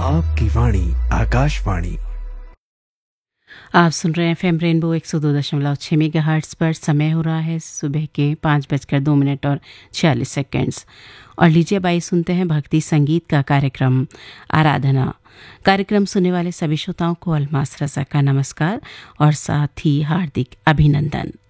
आपकी वाणी आकाशवाणी। आप सुन रहे हैं एफएम रेनबो 102.6 मेगाहर्ट्ज पर। समय हो रहा है सुबह के 5:02 और 46 सेकंड्स। और लीजिए बाई सुनते हैं भक्ति संगीत का कार्यक्रम आराधना। कार्यक्रम सुनने वाले सभी श्रोताओं को अलमास रजा का नमस्कार और साथ ही हार्दिक अभिनंदन।